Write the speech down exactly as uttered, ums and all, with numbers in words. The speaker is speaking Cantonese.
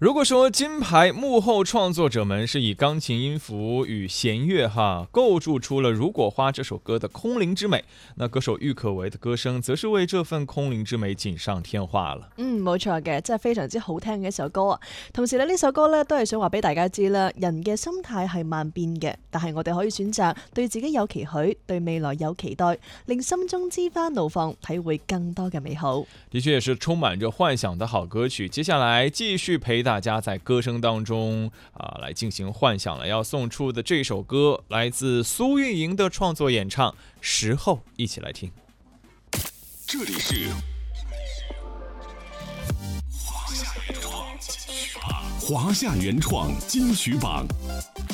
如果说金牌幕后创作者们是以钢琴音符与弦乐哈构筑出了《如果花》这首歌的空灵之美，那歌手郁可唯的歌聲則是為這份空靈之美錦上添花了。 嗯，冇錯嘅，真係非常之好聽嘅一首歌啊！同時咧，呢首歌咧都係想話俾大家知啦，人嘅心態係萬變嘅，但係我哋可以選擇對自己有期許，對未來有期待，令心中枝花怒放，體會更多嘅美好。 的確也是充滿着幻想的好歌曲。接下來繼續陪大家在歌聲當中啊，來進行幻想了。要送出的這首歌來自蘇運瑩的創作演唱《時候》，一起來聽。 這裡是華夏原創金曲榜。